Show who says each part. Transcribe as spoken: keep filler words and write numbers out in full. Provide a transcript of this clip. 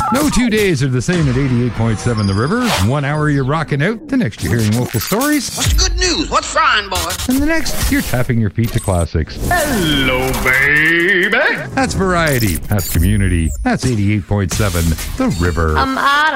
Speaker 1: No two days are the same at eighty-eight point seven The River. One hour you're rocking out, the next you're hearing local stories.
Speaker 2: What's the good news? What's frying, boy?
Speaker 1: And the next, you're tapping your feet to classics.
Speaker 3: Hello, baby.
Speaker 1: That's variety. That's community. That's eighty-eight point seven The River.
Speaker 4: I'm out